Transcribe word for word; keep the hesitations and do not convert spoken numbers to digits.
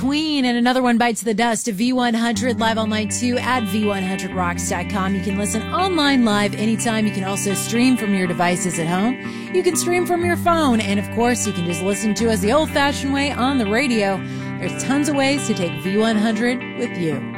Queen, and another one bites the dust. V one hundred live all night too at v one hundred rocks dot com. You can listen online live anytime. You can also stream from your devices at home. You can stream from your phone. And of course, you can just listen to us the old fashioned way on the radio. There's tons of ways to take V one hundred with you.